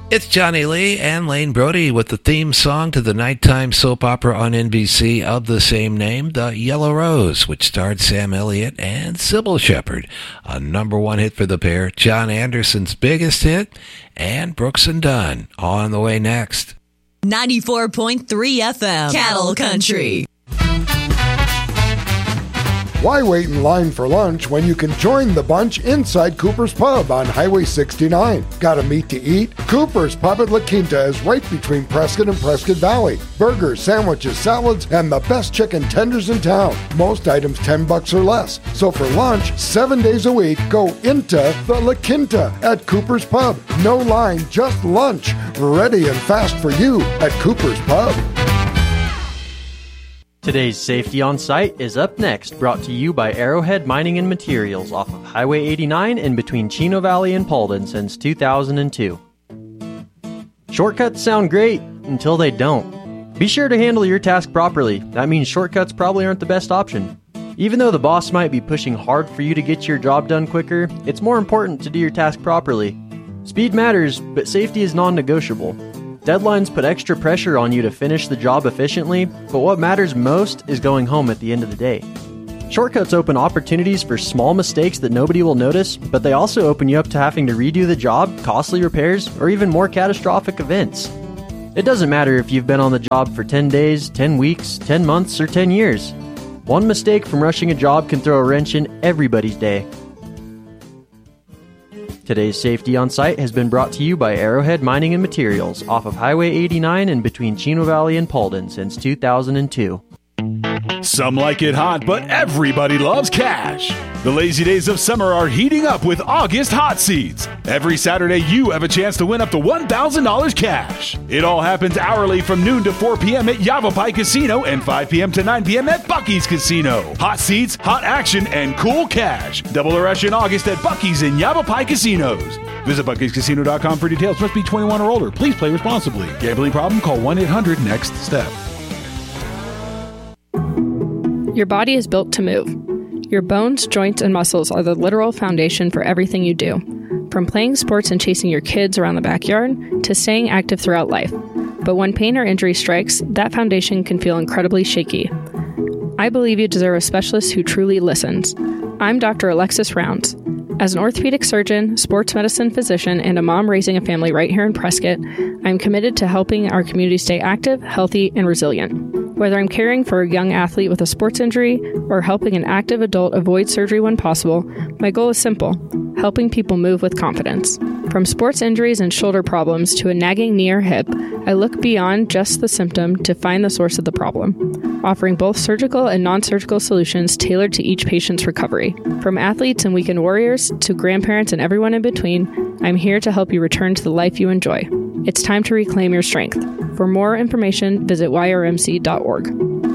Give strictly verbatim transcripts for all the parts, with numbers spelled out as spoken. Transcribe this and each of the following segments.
It's Johnny Lee and Lane Brody with the theme song to the nighttime soap opera on N B C of the same name, The Yellow Rose, which starred Sam Elliott and Sybil Shepherd. A number one hit for the pair, John Anderson's biggest hit, and Brooks and Dunn on the way next. ninety-four point three F M, Cattle Country. Why wait in line for lunch when you can join the bunch inside Cooper's Pub on Highway sixty-nine? Got a meat to eat? Cooper's Pub at La Quinta is right between Prescott and Prescott Valley. Burgers, sandwiches, salads, and the best chicken tenders in town. Most items ten bucks or less. So for lunch, seven days a week, go into the La Quinta at Cooper's Pub. No line, just lunch. Ready and fast for you at Cooper's Pub. Today's Safety on Site is up next, brought to you by Arrowhead Mining and Materials off of Highway eighty-nine in between Chino Valley and Paulden since two thousand two. Shortcuts sound great until they don't. Be sure to handle your task properly. That means shortcuts probably aren't the best option. Even though the boss might be pushing hard for you to get your job done quicker, it's more important to do your task properly. Speed matters, but safety is non-negotiable. Deadlines put extra pressure on you to finish the job efficiently, but what matters most is going home at the end of the day. Shortcuts open opportunities for small mistakes that nobody will notice, but they also open you up to having to redo the job, costly repairs, or even more catastrophic events. It doesn't matter if you've been on the job for ten days, ten weeks, ten months, or ten years. One mistake from rushing a job can throw a wrench in everybody's day. Today's Safety on Site has been brought to you by Arrowhead Mining and Materials off of Highway eighty-nine in between Chino Valley and Paulden since two thousand two. Some like it hot, but everybody loves cash. The lazy days of summer are heating up with August Hot Seats. Every Saturday, you have a chance to win up to one thousand dollars cash. It all happens hourly from noon to four p.m. at Yavapai Casino and five p.m. to nine p.m. at Buc-ee's Casino. Hot seats, hot action, and cool cash. Double the rush in August at Buc-ee's and Yavapai Casinos. Visit Buc Ee's Casino dot com for details. Must be twenty-one or older. Please play responsibly. Gambling problem? Call one eight hundred next step. Your body is built to move. Your bones, joints, and muscles are the literal foundation for everything you do. From playing sports and chasing your kids around the backyard to staying active throughout life. But when pain or injury strikes, that foundation can feel incredibly shaky. I believe you deserve a specialist who truly listens. I'm Doctor Alexis Rounds. As an orthopedic surgeon, sports medicine physician, and a mom raising a family right here in Prescott, I'm committed to helping our community stay active, healthy, and resilient. Whether I'm caring for a young athlete with a sports injury or helping an active adult avoid surgery when possible, my goal is simple: helping people move with confidence. From sports injuries and shoulder problems to a nagging knee or hip, I look beyond just the symptom to find the source of the problem, offering both surgical and non-surgical solutions tailored to each patient's recovery. From athletes and weekend warriors to grandparents and everyone in between, I'm here to help you return to the life you enjoy. It's time to reclaim your strength. For more information, visit Y R M C dot org.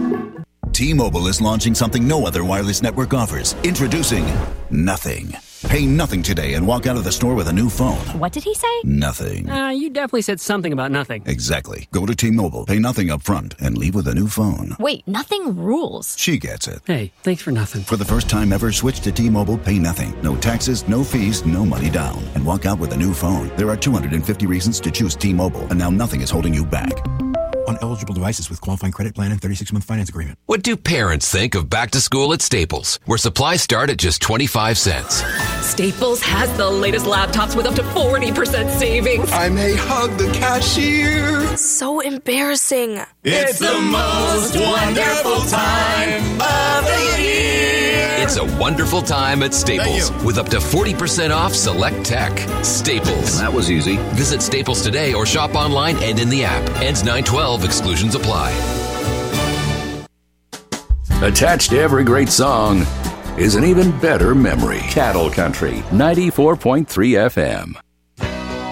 T-Mobile is launching something no other wireless network offers. Introducing Nothing. Pay nothing today and walk out of the store with a new phone. What did he say? Nothing. Uh, you definitely said something about nothing. Exactly. Go to T-Mobile, pay nothing up front, and leave with a new phone. Wait, nothing rules. She gets it. Hey, thanks for nothing. For the first time ever, switch to T-Mobile, pay nothing. No taxes, no fees, no money down. And walk out with a new phone. There are two hundred fifty reasons to choose T-Mobile, and now nothing is holding you back. On eligible devices with qualifying credit plan and thirty-six month finance agreement. What do parents think of back to school at Staples, where supplies start at just twenty-five cents? Staples has the latest laptops with up to forty percent savings. I may hug the cashier. So embarrassing. It's the most wonderful time of the year. It's a wonderful time at Staples with up to forty percent off select tech. Staples. That was easy. Visit Staples today or shop online and in the app. Ends nine twelve. Exclusions apply. Attached to every great song is an even better memory. Cattle Country, ninety-four point three F M.